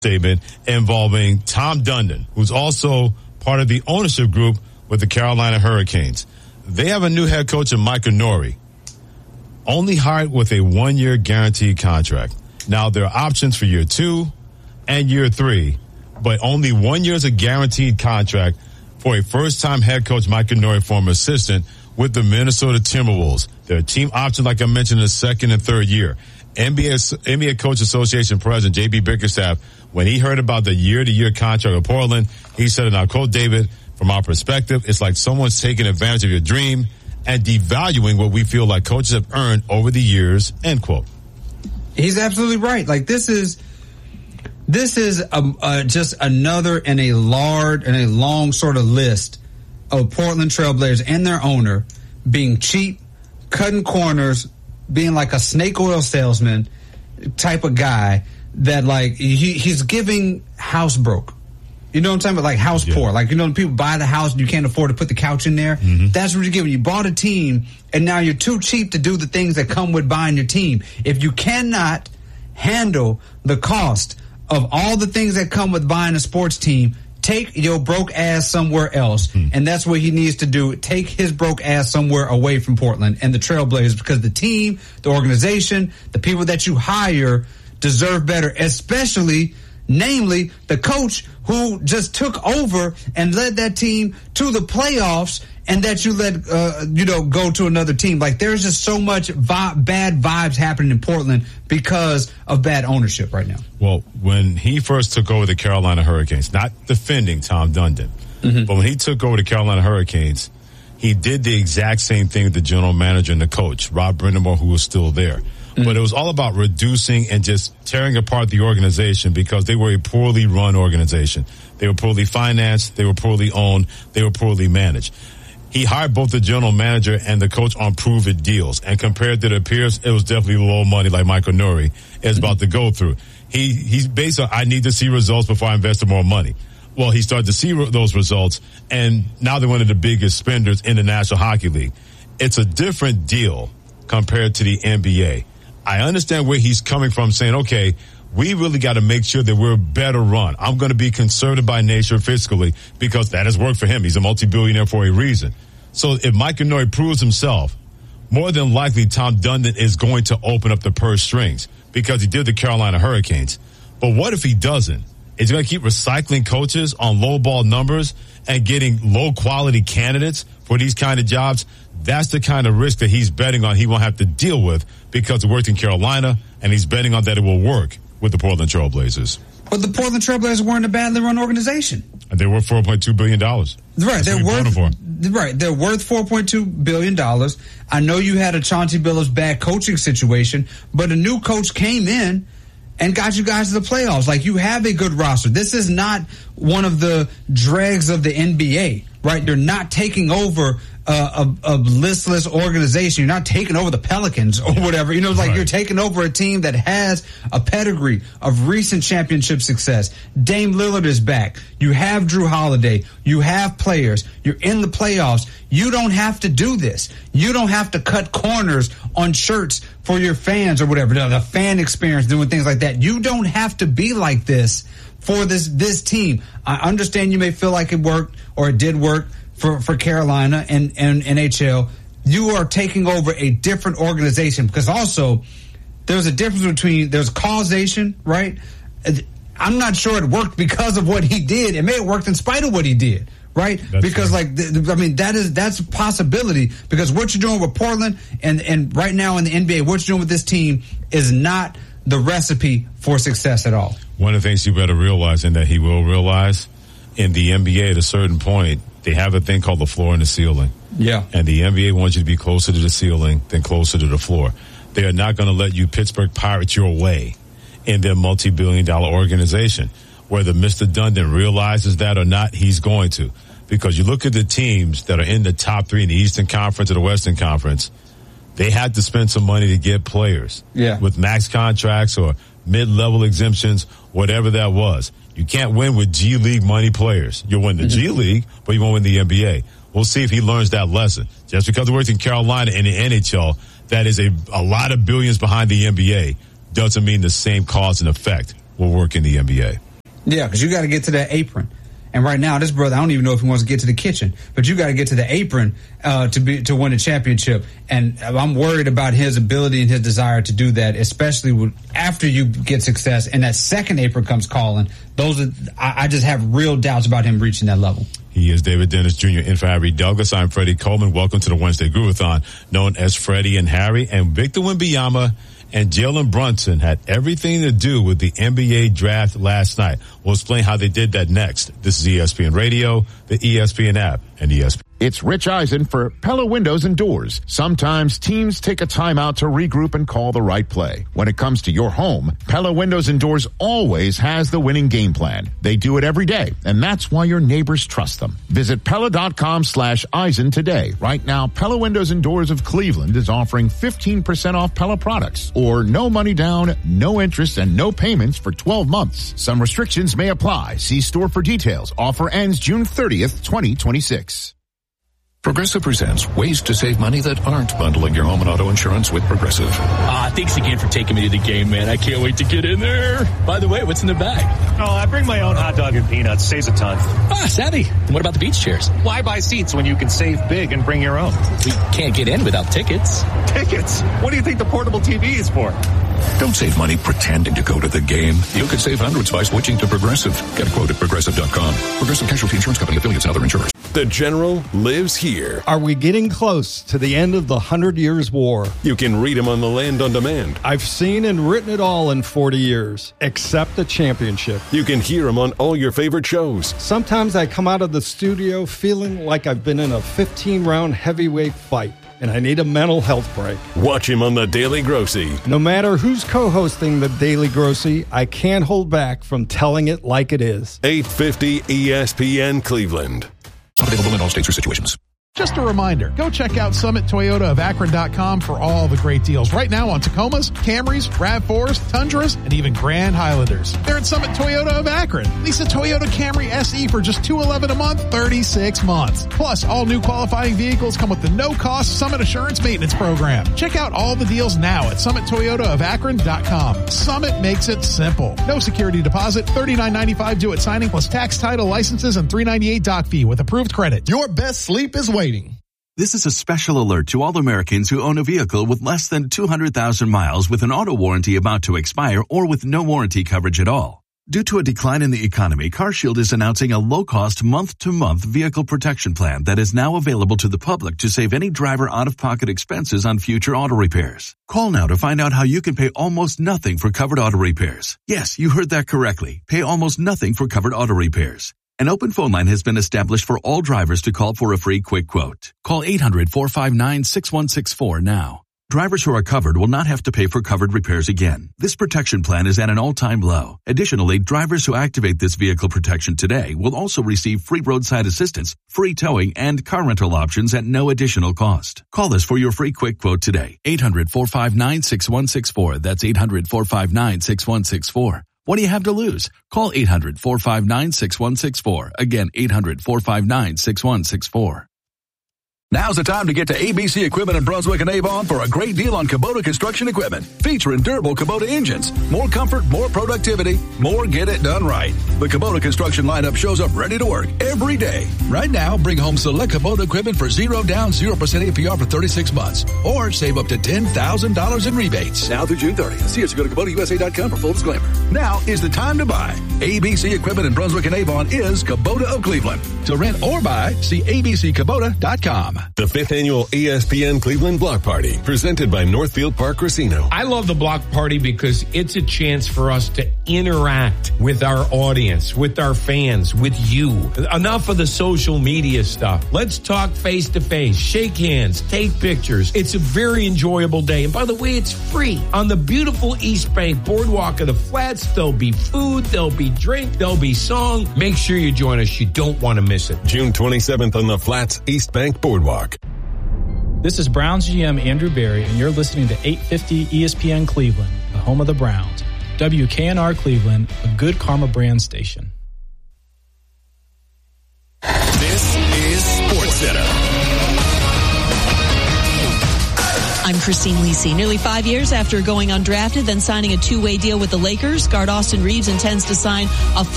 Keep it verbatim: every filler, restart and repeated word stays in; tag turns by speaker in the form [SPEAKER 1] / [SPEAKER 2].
[SPEAKER 1] statement involving Tom Dundon, who's also part of the ownership group with the Carolina Hurricanes. They have a new head coach in Micah Norrie, only hired with a one-year guaranteed contract. Now, there are options for year two and year three, but only one year is a guaranteed contract for a first-time head coach, Micah Norrie, former assistant with the Minnesota Timberwolves. There are team options, like I mentioned, in the second and third year. N B A, N B A Coach Association President J B Bickerstaff, when he heard about the year-to-year contract with Portland, he said, and I'll quote David, from our perspective, it's like someone's taking advantage of your dream and devaluing what we feel like coaches have earned over the years, end quote.
[SPEAKER 2] He's absolutely right. Like, this is this is a, uh, just another in a large and a long sort of list of Portland Trailblazers and their owner being cheap, cutting corners, being like a snake oil salesman type of guy that, like, he, he's giving house broke. You know what I'm talking about? Like house yeah. poor. Like, you know, when people buy the house and you can't afford to put the couch in there. Mm-hmm. That's what you're giving. You bought a team and now you're too cheap to do the things that come with buying your team. If you cannot handle the cost of all the things that come with buying a sports team, take your broke ass somewhere else. Mm. And that's what he needs to do. Take his broke ass somewhere away from Portland and the Trailblazers, because the team, the organization, the people that you hire deserve better, especially, namely, the coach who just took over and led that team to the playoffs, and that you let, uh, you know, go to another team. Like, there's just so much vi- bad vibes happening in Portland because of bad ownership right now.
[SPEAKER 1] Well, when he first took over the Carolina Hurricanes, not defending Tom Dundon, mm-hmm. but when he took over the Carolina Hurricanes, he did the exact same thing with the general manager and the coach, Rob Brindamore, who was still there. Mm-hmm. But it was all about reducing and just tearing apart the organization, because they were a poorly run organization. They were poorly financed. They were poorly owned. They were poorly managed. He hired both the general manager and the coach on prove-it deals. And compared to the peers, it was definitely low money, like Micah Norrie is about to go through. He He's based on, I need to see results before I invest in more money. Well, he started to see re- those results, and now they're one of the biggest spenders in the National Hockey League. It's a different deal compared to the N B A. I understand where he's coming from, saying, okay, we really got to make sure that we're better run. I'm going to be conservative by nature fiscally, because that has worked for him. He's a multi-billionaire for a reason. So if Micah Norrie proves himself, more than likely Tom Dundon is going to open up the purse strings, because he did the Carolina Hurricanes. But what if he doesn't? Is he going to keep recycling coaches on low-ball numbers and getting low-quality candidates for these kind of jobs? That's the kind of risk that he's betting on he won't have to deal with, because it worked in Carolina, and he's betting on that it will work with the Portland Trailblazers.
[SPEAKER 2] But the Portland Trailblazers weren't a badly run organization.
[SPEAKER 1] And they were four point two billion dollars.
[SPEAKER 2] Right, they're worth, right, they're worth four point two billion dollars. I know you had a Chauncey Billups bad coaching situation, but a new coach came in and got you guys to the playoffs. Like, you have a good roster. This is not one of the dregs of the N B A, right? You're not taking over uh, a, a listless organization. You're not taking over the Pelicans or whatever. You know, like, right. You're taking over a team that has a pedigree of recent championship success. Dame Lillard is back. You have Drew Holiday. You have players. You're in the playoffs. You don't have to do this. You don't have to cut corners on shirts for your fans or whatever. The, the fan experience, doing things like that. You don't have to be like this for this this team. I understand you may feel like it worked, or it did work for, for Carolina and, and N H L. You are taking over a different organization, because also there's a difference between, there's causation, right? I'm not sure it worked because of what he did. It may have worked in spite of what he did. Right? That's because, right. like, th- I mean, that is, that's a possibility, because what you're doing with Portland and, and right now in the N B A, what you're doing with this team is not the recipe for success at all.
[SPEAKER 1] One of the things you better realize, and that he will realize, in the N B A at a certain point, they have a thing called the floor and the ceiling.
[SPEAKER 2] Yeah.
[SPEAKER 1] And the N B A wants you to be closer to the ceiling than closer to the floor. They are not going to let you Pittsburgh Pirates your way in their multi-billion dollar organization. Whether Mister Dundon realizes that or not, he's going to. Because you look at the teams that are in the top three in the Eastern Conference or the Western Conference, they had to spend some money to get players.
[SPEAKER 2] Yeah.
[SPEAKER 1] With max contracts or mid-level exemptions, whatever that was. You can't win with G League money players. You'll win the mm-hmm. G League, but you won't win the N B A. We'll see if he learns that lesson. Just because it works in Carolina and the N H L, that is a, a lot of billions behind the N B A, doesn't mean the same cause and effect will work in the N B A.
[SPEAKER 2] Yeah, because you got to get to that apron. And right now, this brother, I don't even know if he wants to get to the kitchen, but you got to get to the apron uh, to be to win a championship. And I'm worried about his ability and his desire to do that, especially with, after you get success and that second apron comes calling. Those are, I, I just have real doubts about him reaching that level.
[SPEAKER 1] He is David Dennis Junior in for Harry Douglas. I'm Freddie Coleman. Welcome to the Wednesday Groovathon, known as Freddie and Harry. And Victor Wembanyama and Jalen Brunson had everything to do with the N B A draft last night. We'll explain how they did that next. This is E S P N Radio, the E S P N app, and E S P N.
[SPEAKER 3] It's Rich Eisen for Pella Windows and Doors. Sometimes teams take a timeout to regroup and call the right play. When it comes to your home, Pella Windows and Doors always has the winning game plan. They do it every day, and that's why your neighbors trust them. Visit Pella.com slash Eisen today. Right now, Pella Windows and Doors of Cleveland is offering fifteen percent off Pella products, or no money down, no interest, and no payments for twelve months. Some restrictions may apply. See store for details. Offer ends June thirtieth, twenty twenty-six.
[SPEAKER 4] Progressive presents ways to save money that aren't bundling your home and auto insurance with Progressive.
[SPEAKER 5] Ah, thanks again for taking me to the game, man. I can't wait to get in there. By the way, what's in the bag?
[SPEAKER 6] Oh, I bring my own hot dog and peanuts. Saves a ton.
[SPEAKER 5] Ah, savvy. And what about the beach chairs?
[SPEAKER 6] Why buy seats when you can save big and bring your own?
[SPEAKER 5] We can't get in without tickets.
[SPEAKER 6] Tickets? What do you think the portable T V is for?
[SPEAKER 4] Don't save money pretending to go to the game. You could save hundreds by switching to Progressive. Get a quote at Progressive dot com. Progressive Casualty Insurance Company, affiliates, and other insurers.
[SPEAKER 7] The General lives here.
[SPEAKER 8] Are we getting close to the end of the Hundred Years' War?
[SPEAKER 7] You can read him on the Land on Demand.
[SPEAKER 8] I've seen and written it all in forty years, except the championship.
[SPEAKER 7] You can hear him on all your favorite shows.
[SPEAKER 8] Sometimes I come out of the studio feeling like I've been in a fifteen-round heavyweight fight, and I need a mental health break.
[SPEAKER 7] Watch him on The Daily Grossy.
[SPEAKER 8] No matter who's co-hosting The Daily Grossy, I can't hold back from telling it like it is.
[SPEAKER 7] eight fifty E S P N Cleveland.
[SPEAKER 4] Available in all states or situations.
[SPEAKER 9] Just a reminder, go check out Summit Toyota of Akron dot com for all the great deals right now on Tacomas, Camrys, RAV fours, Tundras, and even Grand Highlanders. They're at Summit Toyota of Akron. Lease a Toyota Camry S E for just two hundred eleven dollars a month, thirty-six months. Plus, all new qualifying vehicles come with the no-cost Summit Assurance Maintenance Program. Check out all the deals now at Summit Toyota of Akron dot com. Summit makes it simple. No security deposit, thirty-nine ninety-five due at signing, plus tax, title, licenses, and three ninety-eight doc fee with approved credit.
[SPEAKER 10] Your best sleep is waiting.
[SPEAKER 11] This is a special alert to all Americans who own a vehicle with less than two hundred thousand miles with an auto warranty about to expire or with no warranty coverage at all. Due to a decline in the economy, CarShield is announcing a low-cost month-to-month vehicle protection plan that is now available to the public to save any driver out-of-pocket expenses on future auto repairs. Call now to find out how you can pay almost nothing for covered auto repairs. Yes, you heard that correctly. Pay almost nothing for covered auto repairs. An open phone line has been established for all drivers to call for a free quick quote. Call eight hundred, four five nine, six one six four now. Drivers who are covered will not have to pay for covered repairs again. This protection plan is at an all-time low. Additionally, drivers who activate this vehicle protection today will also receive free roadside assistance, free towing, and car rental options at no additional cost. Call us for your free quick quote today. eight hundred, four five nine, six one six four. That's eight hundred, four five nine, six one six four. What do you have to lose? Call eight hundred, four five nine, six one six four. Again, eight hundred, four five nine, six one six four.
[SPEAKER 12] Now's the time to get to A B C Equipment in Brunswick and Avon for a great deal on Kubota construction equipment. Featuring durable Kubota engines. More comfort, more productivity, more get it done right. The Kubota construction lineup shows up ready to work every day. Right now, bring home select Kubota equipment for zero down, zero percent A P R for thirty-six months. Or save up to ten thousand dollars in rebates. Now through June thirtieth. See us, go to Kubota U S A dot com for full disclaimer. Now is the time to buy. A B C Equipment in Brunswick and Avon is Kubota of Cleveland. To rent or buy, see A B C Kubota dot com.
[SPEAKER 7] The fifth annual E S P N Cleveland Block Party, presented by Northfield Park Casino.
[SPEAKER 13] I love the Block Party because it's a chance for us to interact with our audience, with our fans, with you. Enough of the social media stuff. Let's talk face to face, shake hands, take pictures. It's a very enjoyable day. And by the way, it's free. On the beautiful East Bank Boardwalk of the Flats, there'll be food, there'll be drink, there'll be song. Make sure you join us. You don't want to miss it.
[SPEAKER 7] June twenty-seventh on the Flats, East Bank Boardwalk.
[SPEAKER 14] This is Browns G M Andrew Berry, and you're listening to eight fifty E S P N Cleveland, the home of the Browns. W K N R Cleveland, a Good Karma brand station.
[SPEAKER 12] This is SportsCenter.
[SPEAKER 15] I'm Christine Lisi. Nearly five years after going undrafted, then signing a two-way deal with the Lakers, guard Austin Reeves intends to sign a